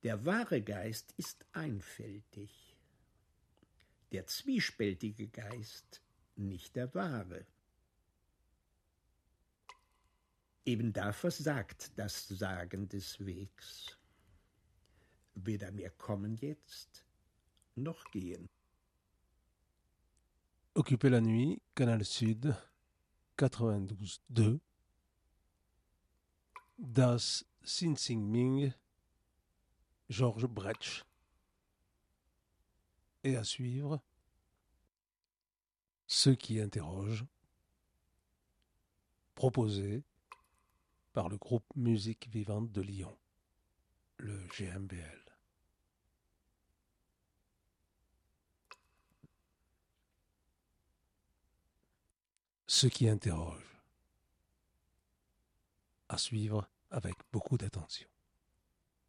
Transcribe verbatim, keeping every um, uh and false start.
Der wahre Geist ist einfältig, der zwiespältige Geist nicht der wahre. Eben da versagt das Sagen des Wegs. Weder mehr kommen jetzt, noch gehen. Occuper la nuit, Canal Sud, quatre-vingt-douze deux. Das Xinxingming, Georges Brecht. Et à suivre, Ceux qui interrogent, proposé par le groupe Musique Vivante de Lyon, le G M B L. Ceux qui interrogent, à suivre avec beaucoup d'attention.